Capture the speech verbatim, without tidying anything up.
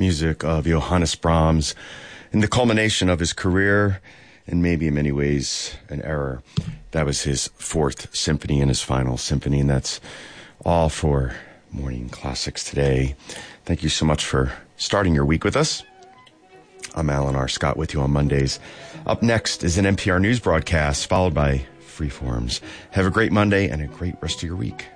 music of Johannes Brahms in the culmination of his career, and maybe in many ways an error. That was his fourth symphony and his final symphony, and that's all for Morning Classics today. Thank you so much for starting your week with us. I'm Alan R. Scott with you on Mondays. Up next is an N P R News broadcast, followed by Freeforms. Have a great Monday and a great rest of your week.